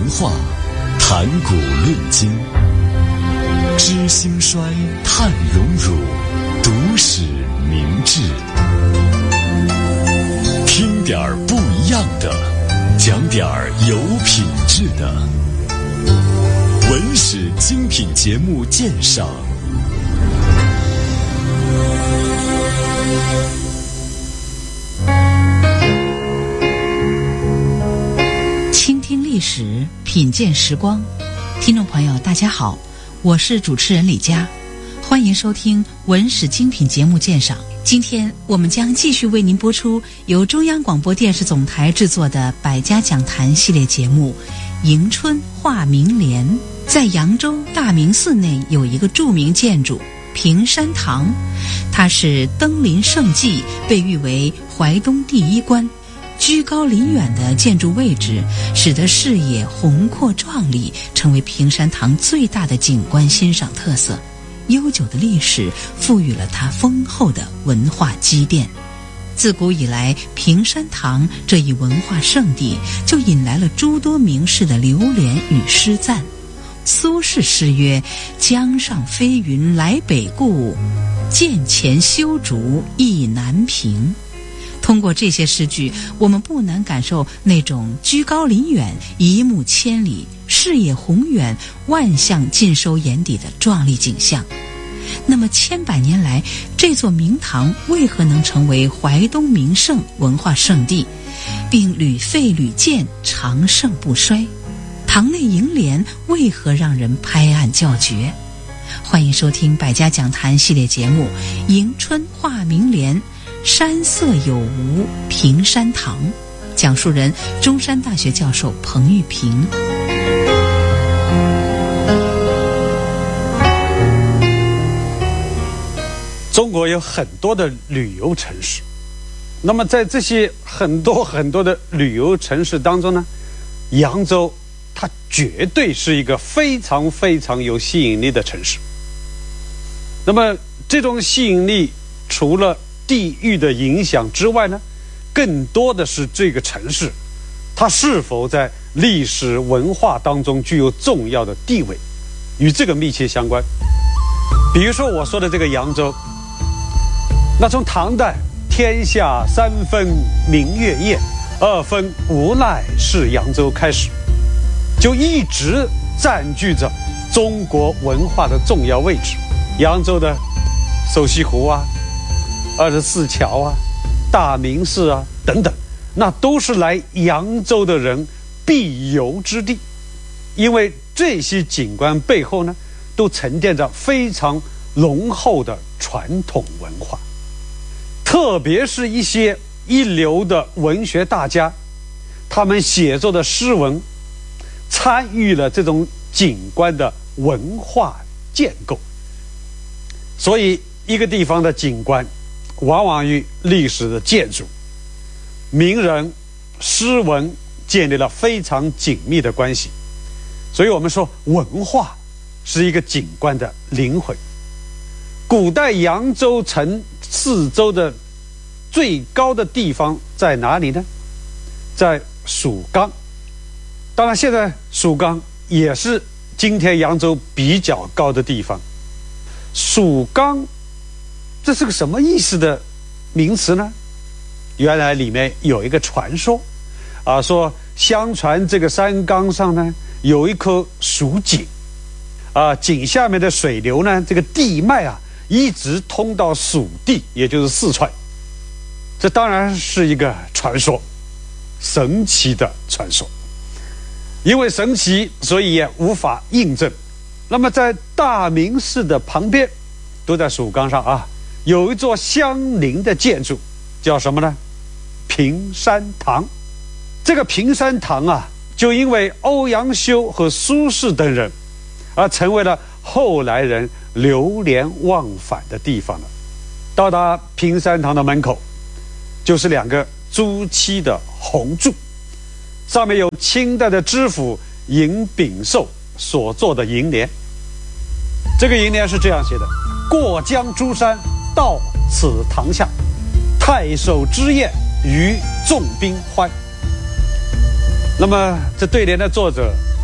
化，谈古论今，知兴衰，探荣辱，读史明智。听点儿不一样的，讲点儿有品质的。文史精品节目鉴赏。 倾听历史，品鉴时光。听众朋友大家好，我是主持人李佳，欢迎收听文史精品节目鉴赏。今天我们将继续为您播出由中央广播电视总台制作的百家讲坛系列节目《迎春画明莲》。在扬州大明寺内有一个著名建筑平山堂，它是登临胜迹，被誉为淮东第一关。居高临远的建筑位置使得视野宏阔壮丽，成为平山堂最大的景观欣赏特色。悠久的历史赋予了它丰厚的文化积淀。自古以来，平山堂这一文化圣地就引来了诸多名士的流连与诗赞。苏轼诗曰：江上飞云来北顾，涧前修竹意难平。通过这些诗句，我们不难感受那种居高临远、一目千里、视野宏远、万象尽收眼底的壮丽景象。那么千百年来，这座明堂为何能成为淮东名胜文化胜地，并屡废屡建，长盛不衰？堂内楹联为何让人拍案叫绝？欢迎收听百家讲坛系列节目《迎春画明莲》，山色有无平山堂，讲述人中山大学教授彭玉平。 中国有很多的旅游城市，那么在这些很多的旅游城市当中呢，扬州它绝对是一个非常有吸引力的城市。那么这种吸引力除了地域的影响之外呢，更多的是这个城市它是否在历史文化当中具有重要的地位，与这个密切相关。比如说我说的这个扬州，那从唐代天下三分明月夜，二分无赖是扬州开始，就一直占据着中国文化的重要位置。扬州的瘦西湖啊、24桥啊、大明寺啊等等，那都是来扬州的人必游之地。因为这些景观背后呢，都沉淀着非常浓厚的传统文化，特别是一些一流的文学大家，他们写作的诗文参与了这种景观的文化建构。所以一个地方的景观往往与历史的建筑、名人、诗文建立了非常紧密的关系。所以我们说文化是一个景观的灵魂。古代扬州城四周的最高的地方在哪里呢？在蜀冈。当然现在蜀冈也是今天扬州比较高的地方。蜀冈这是个什么意思的名词呢？原来里面有一个传说说相传这个山冈上呢有一棵蜀井井下面的水流呢，这个地脉一直通到蜀地，也就是四川。这当然是一个传说，神奇的传说。因为神奇，所以也无法印证。那么在大明寺的旁边，都在蜀冈上有一座相邻的建筑，叫什么呢？平山堂。这个平山堂就因为欧阳修和苏轼等人而成为了后来人流连忘返的地方了。到达平山堂的门口，就是两个朱漆的红柱，上面有清代的知府尹秉寿所做的楹联。这个楹联是这样写的：过江诸山到此堂下，太守之宴与众宾欢。那么这对联的作者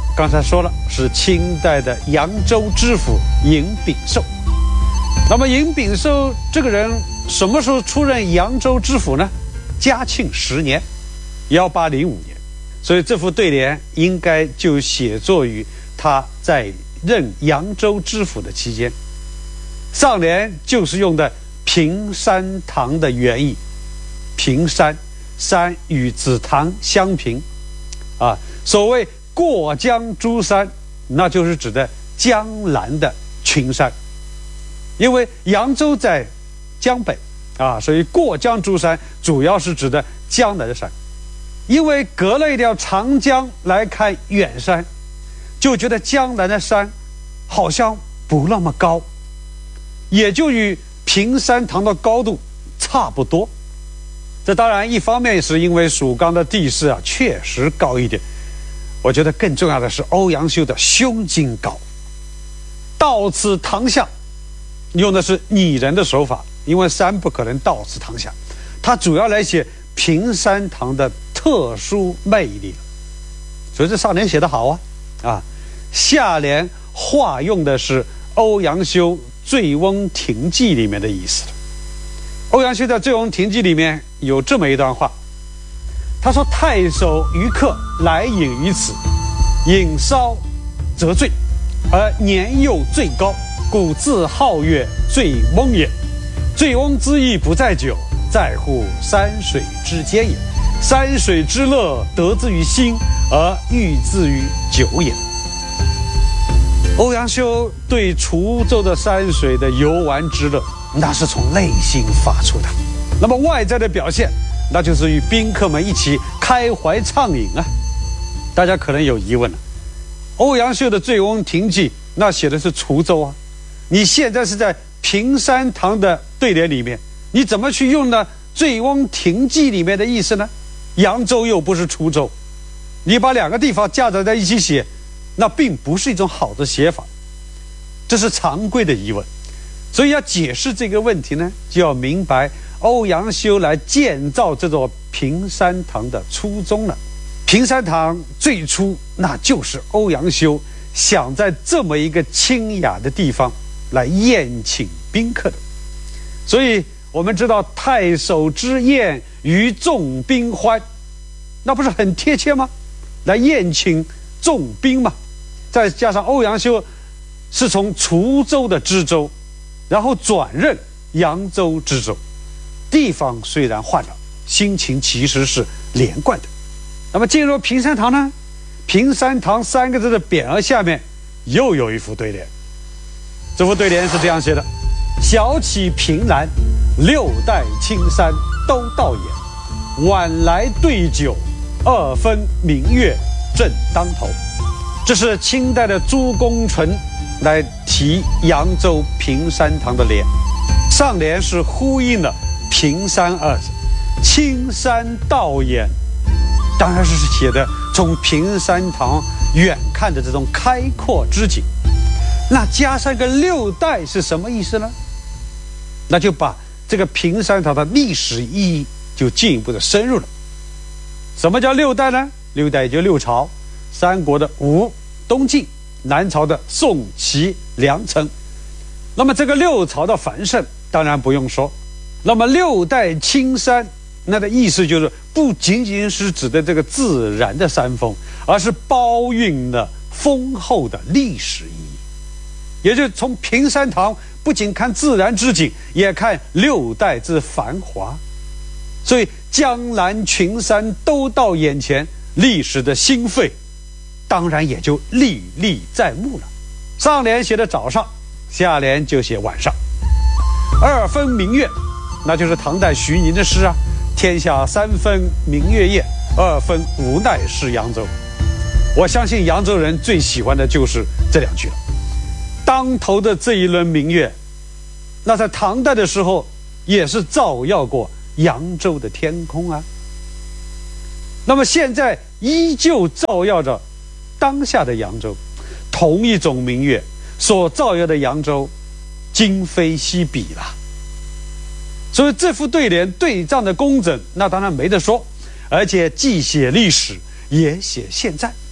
刚才说了是清代的扬州知府尹秉寿。那么尹秉寿这个人什么时候出任扬州知府呢？嘉庆10年，1805年。所以这副对联应该就写作于他在任扬州知府的期间。上联就是用的平山堂的原意，平山，山与紫檀相平啊。所谓过江诸山，那就是指的江南的群山。因为扬州在江北啊，所以过江诸山主要是指的江南的山。因为隔了一条长江来看远山，就觉得江南的山好像不那么高，也就与平山堂的高度差不多。这当然一方面是因为蜀冈的地势啊确实高一点，我觉得更重要的是欧阳修的胸襟高。到此堂下用的是拟人的手法，因为山不可能到此堂下，他主要来写平山堂的特殊魅力。所以这上联写得好啊，下联化用的是欧阳修《醉翁亭记》里面的意思。欧阳修在《醉翁亭记》里面有这么一段话，他说：“太守渔客来饮于此，饮烧则醉，而年幼最高，故自号曰醉翁也。醉翁之意不在酒，在乎山水之间也。山水之乐，得之于心，而寓之于酒也。”欧阳修对滁州的山水的游玩之乐，那是从内心发出的。那么外在的表现，那就是与宾客们一起开怀畅饮啊。大家可能有疑问了，欧阳修的《醉翁亭记》那写的是滁州啊，你现在是在平山堂的对联里面，你怎么去用呢《醉翁亭记》里面的意思呢？扬州又不是滁州，你把两个地方夹杂在一起写，那并不是一种好的写法，这是常规的疑问。所以要解释这个问题呢，就要明白欧阳修来建造这座平山堂的初衷了。平山堂最初那就是欧阳修想在这么一个清雅的地方来宴请宾客的。所以我们知道太守之宴与众宾欢，那不是很贴切吗？来宴请众宾嘛。再加上欧阳修是从滁州的知州，然后转任扬州知州，地方虽然换了，心情其实是连贯的。那么进入平山堂呢，平山堂3个字的匾额下面又有一副对联。这副对联是这样写的：小起凭栏，6代青山都到眼，晚来对酒，2分明月正当头。这是清代的朱公纯来题扬州平山堂的联，上联是呼应了平山2字，青山到眼，当然是写的从平山堂远看的这种开阔之景。那加上个6代是什么意思呢？那就把这个平山堂的历史意义就进一步的深入了。什么叫6代呢？6代也就6朝，三国的吴、东晋，南朝的宋、齐、梁、陈。那么这个6朝的繁盛当然不用说。那么6代青山，那的意思就是不仅仅是指的这个自然的山峰，而是包蕴了丰厚的历史意义。也就是从平山堂不仅看自然之景，也看6代之繁华。所以江南群山都到眼前，历史的兴废当然也就历历在目了。上联写的早上，下联就写晚上。2分明月，那就是唐代徐宁的诗啊，天下3分明月夜，2分无奈是扬州。我相信扬州人最喜欢的就是这2句了。当头的这一轮明月，那在唐代的时候也是照耀过扬州的天空啊。那么现在依旧照耀着当下的扬州，同一种明月所照耀的扬州今非昔比了。所以这副对联对仗的工整，那当然没得说，而且既写历史也写现在，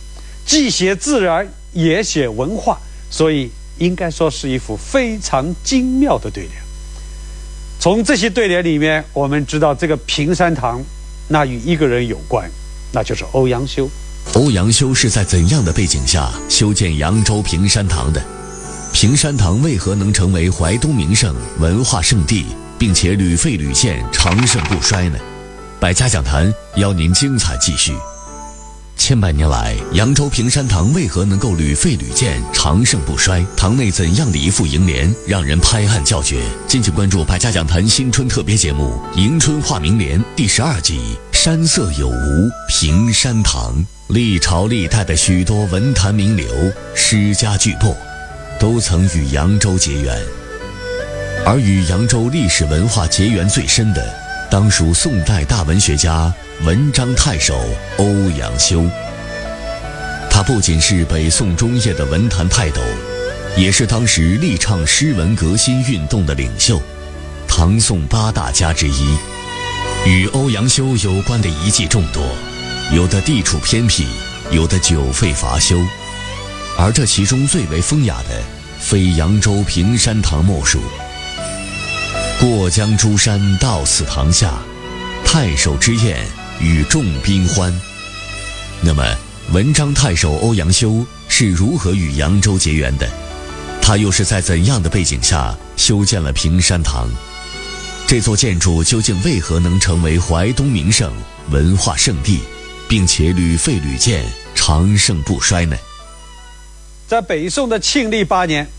既写自然也写文化，所以应该说是一幅非常精妙的对联。从这些对联里面，我们知道这个平山堂那与一个人有关，那就是欧阳修。 欧阳修是在怎样的背景下修建扬州平山堂的？平山堂为何能成为淮东名胜、文化胜地，并且屡废屡建，长盛不衰呢？百家讲坛邀您精彩继续。千百年来，扬州平山堂为何能够屡废屡建，长盛不衰？堂内怎样的一副楹联，让人拍案叫绝？敬请关注百家讲坛新春特别节目《迎春画楹联》第12集《山色有无平山堂》。历朝历代的许多文坛名流、诗家巨擘，都曾与扬州结缘。而与扬州历史文化结缘最深的，当属宋代大文学家文章太守欧阳修。他不仅是北宋中叶的文坛泰斗，也是当时力倡诗文革新运动的领袖，唐宋8大家之一。与欧阳修有关的遗迹众多，有的地处偏僻，有的久废乏修，而这其中最为风雅的，非扬州平山堂莫属。过江诸山到此堂下，太守之宴与众宾欢。那么文章太守欧阳修是如何与扬州结缘的？他又是在怎样的背景下修建了平山堂？这座建筑究竟为何能成为淮东名胜、文化胜地，并且屡废屡建，长盛不衰呢？ 在北宋的庆历8年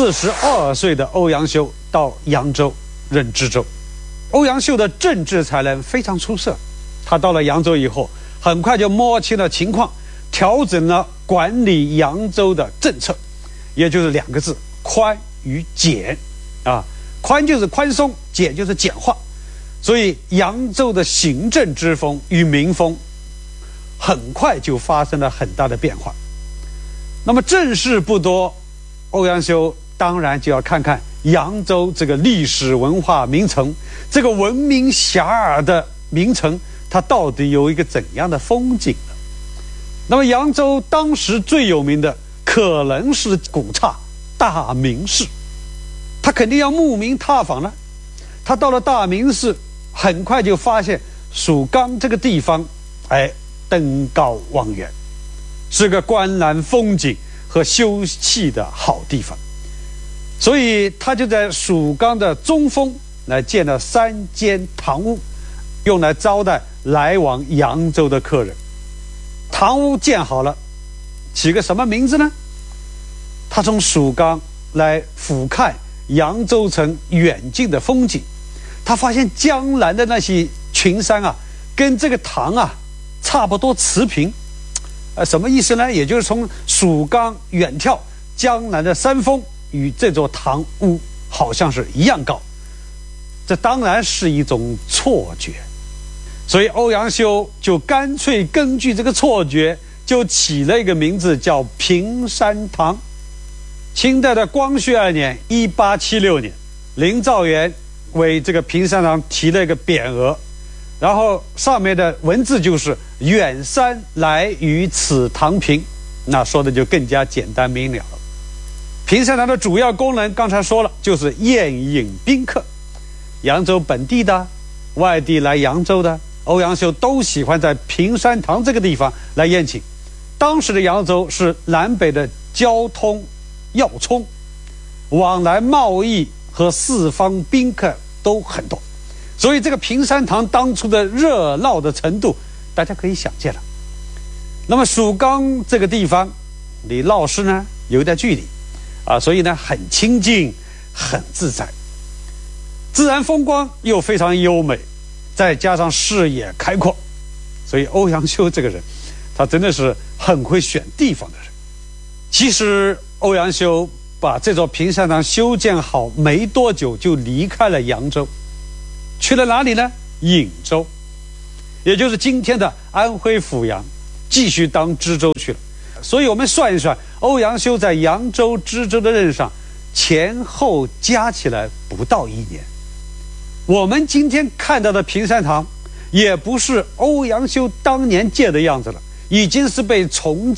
，42岁的欧阳修到扬州任知州。欧阳修的政治才能非常出色，他到了扬州以后，很快就摸清了情况，调整了管理扬州的政策，也就是2个字：宽与简啊。宽就是宽松，简就是简化。所以扬州的行政之风与民风很快就发生了很大的变化。那么政事不多，欧阳修当然就要看看扬州这个历史文化名城，这个闻名遐迩的名城，它到底有一个怎样的风景呢？那么扬州当时最有名的可能是古刹大明寺，他肯定要慕名踏访了。他到了大明寺，很快就发现蜀冈这个地方，登高望远，是个观览风景和休憩的好地方。所以他就在蜀冈的中峰来建了3间堂屋，用来招待来往扬州的客人。堂屋建好了，起个什么名字呢？他从蜀冈来俯瞰扬州城远近的风景，他发现江南的那些群山啊，跟这个堂啊差不多持平。什么意思呢？也就是从蜀冈远眺江南的山峰与这座堂屋好像是一样高，这当然是一种错觉。所以欧阳修就干脆根据这个错觉，就起了一个名字叫平山堂。清代的光绪2年1876年，林兆元为这个平山堂题了一个匾额，然后上面的文字就是远山来于此堂平，那说的就更加简单明了了。平山堂的主要功能刚才说了，就是宴饮宾客，扬州本地的、外地来扬州的，欧阳修都喜欢在平山堂这个地方来宴请。当时的扬州是南北的交通要冲，往来贸易和四方宾客都很多，所以这个平山堂当初的热闹的程度，大家可以想见了。那么蜀冈这个地方离闹市呢有一点距离所以呢很清静，很自在，自然风光又非常优美，再加上视野开阔，所以欧阳修这个人，他真的是很会选地方的人。其实欧阳修把这座平山堂修建好没多久，就离开了扬州，去了哪里呢？颍州，也就是今天的安徽阜阳，继续当知州去了。所以我们算一算，欧阳修在扬州知州的任上，前后加起来不到1年。我们今天看到的平山堂，也不是欧阳修当年建的样子了，已经是被重建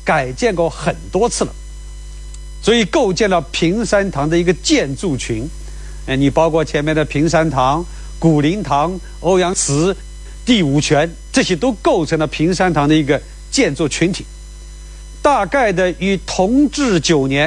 改建过很多次了，所以构建了平山堂的一个建筑群。你包括前面的平山堂、古灵堂、欧阳祠、第五泉，这些都构成了平山堂的一个建筑群体。大概的与同治9年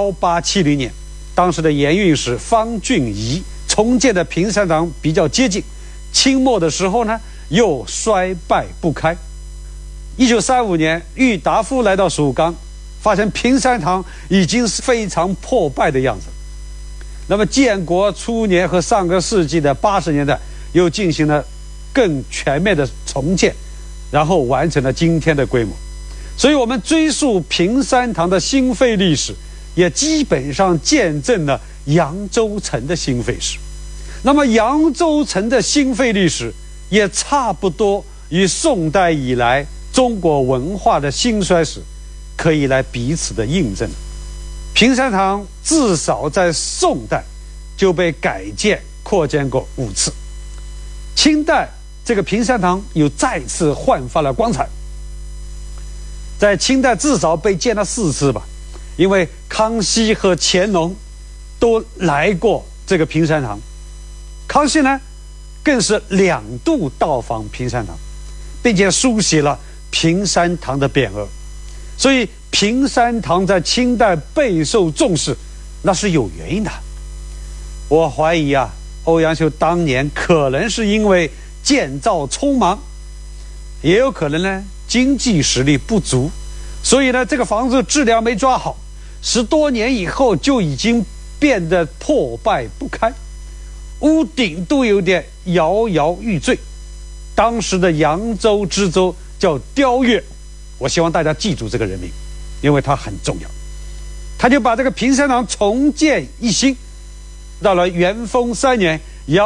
1870年，当时的盐运使方俊仪重建的平山堂比较接近。清末的时候呢，又衰败不堪。1935年，郁达夫来到蜀冈，发现平山堂已经是非常破败的样子。那么建国初年和上个世纪的80年代，又进行了更全面的重建，然后完成了今天的规模。所以我们追溯平山堂的兴废历史，也基本上见证了扬州城的兴废史。那么扬州城的兴废历史也差不多与宋代以来中国文化的兴衰史可以来彼此的印证。平山堂至少在宋代就被改建扩建过5次，清代这个平山堂又再次焕发了光彩。在清代至少被建了4次吧，因为康熙和乾隆都来过这个平山堂。康熙呢，更是2度到访平山堂，并且书写了平山堂的匾额。所以平山堂在清代备受重视，那是有原因的。我怀疑欧阳修当年可能是因为建造匆忙，也有可能呢经济实力不足，所以呢这个房子质量没抓好，10多年以后就已经变得破败不堪，屋顶都有点摇摇欲坠。当时的扬州知州叫刁岳，我希望大家记住这个人名，因为他很重要。他就把这个平山堂重建一新。到了元丰3年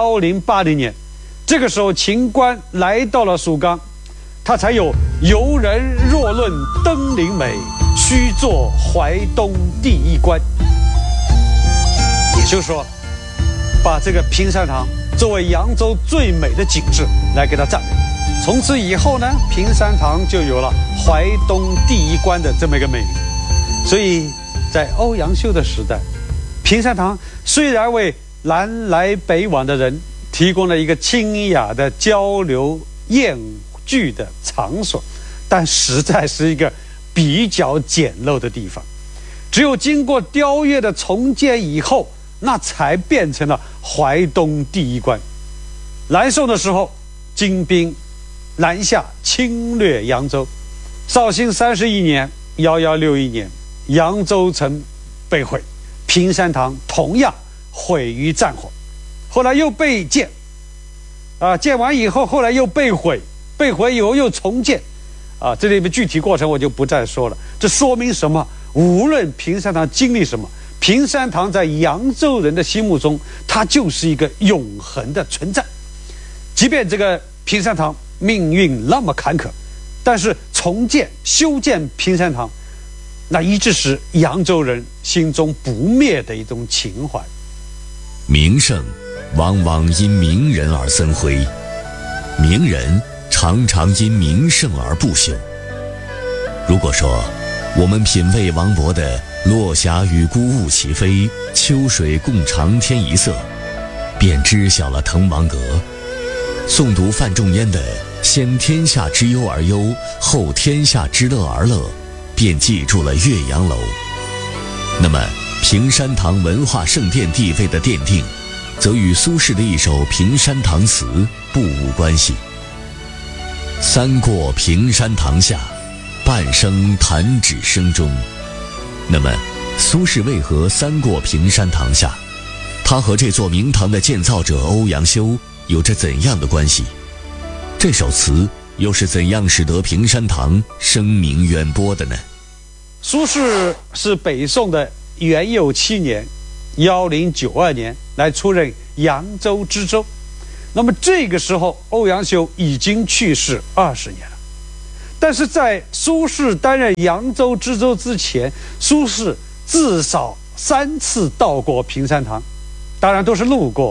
1080年，这个时候秦观来到了蜀冈，他才有游人若论登临美，须作淮东第一关。也就是说，把这个平山堂作为扬州最美的景致来给它赞美。从此以后呢，平山堂就有了淮东第一关的这么一个美名。所以在欧阳修的时代，平山堂虽然为南来北往的人提供了一个清雅的交流宴聚的场所，但实在是一个比较简陋的地方。只有经过雕岳的重建以后，那才变成了淮东第一关。南宋的时候，金兵南下侵略扬州。绍兴31年1161年，扬州城被毁，平山堂同样毁于战火，后来又被建，建完以后，后来又被毁，被毁以后又重建，这里面具体过程我就不再说了。这说明什么？无论平山堂经历什么，平山堂在扬州人的心目中，它就是一个永恒的存在。即便这个平山堂命运那么坎坷，但是重建修建平山堂，那一直是扬州人心中不灭的一种情怀。 名胜往往因名人而增辉，名人常常因名胜而不朽。如果说我们品味王勃的落霞与孤鹜齐飞，秋水共长天一色，便知晓了滕王阁；诵读范仲淹的先天下之忧而忧，后天下之乐而乐，便记住了岳阳楼。那么平山堂文化圣殿地位的奠定，则与苏轼的一首《平山堂词》不无关系。三过平山堂下，半生弹指声中。那么苏轼为何三过平山堂下？他和这座名堂的建造者欧阳修有着怎样的关系？这首词又是怎样使得平山堂声名远播的呢？ 苏轼是北宋的元佑7年1092年来出任扬州知州，那么这个时候欧阳修已经去世20年了。但是在苏轼担任扬州知州之前，苏轼至少3次到过平山堂，当然都是路过。